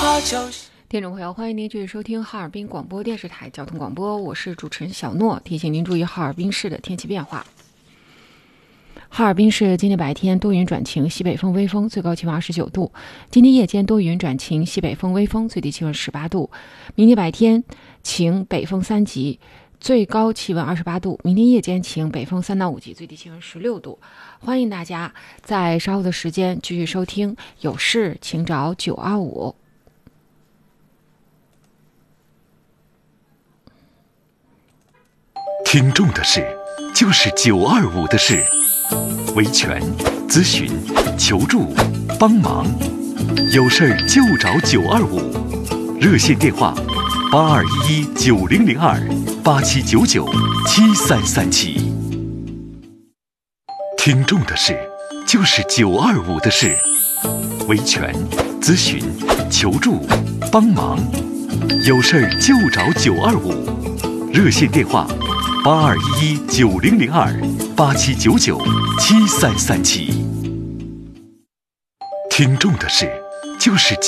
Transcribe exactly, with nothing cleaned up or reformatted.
听众朋友，欢迎您继续收听哈尔滨广播电视台交通广播，我是主持人小诺。提醒您注意哈尔滨市的天气变化。哈尔滨市今天白天多云转晴，西北风微风，最高气温二十九度。今天夜间多云转晴，西北风微风，最低气温十八度。明天白天晴，北风三级，最高气温二十八度。明天夜间晴，北风三到五级，最低气温十六度。欢迎大家在稍后的时间继续收听，有事请找九二五。 听众的事，就是九二五的事。维权、咨询、求助、帮忙，有事儿就找九二五。热线电话：八二一一九零零二八七九九七三三七。听众的事，就是九二五的事。维权、咨询、求助、帮忙，有事儿就找九二五。热线电话：八二一一九零零二八七九九七三三七。听众的事，就是